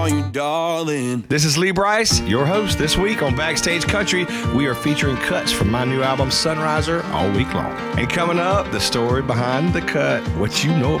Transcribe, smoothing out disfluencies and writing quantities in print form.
you, darling. This is Lee Bryce, your host. This week on Backstage Country, we are featuring cuts from my new album, Sunriser, all week long. And coming up, the story behind the cut, what you know